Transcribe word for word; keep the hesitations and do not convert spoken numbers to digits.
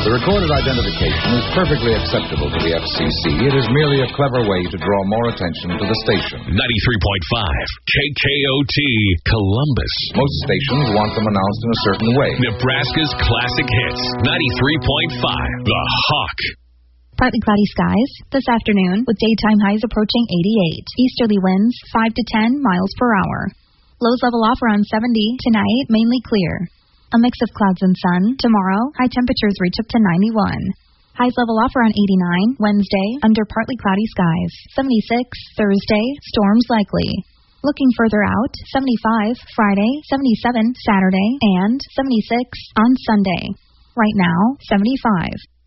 The recorded identification is perfectly acceptable to the F C C. It is merely a clever way to draw more attention to the station. ninety-three point five K K O T, Columbus. Most stations want them announced in a certain way. Nebraska's classic hits, ninety-three point five, The Hawk. Partly cloudy skies this afternoon with daytime highs approaching eighty-eight. Easterly winds five to ten miles per hour. Lows level off around seventy. Tonight, mainly clear. A mix of clouds and sun. Tomorrow, high temperatures reach up to ninety-one. Highs level off around eighty-nine. Wednesday, under partly cloudy skies. seventy-six. Thursday, storms likely. Looking further out, seventy-five Friday, seventy-seven Saturday, and seventy-six on Sunday. Right now, seventy-five.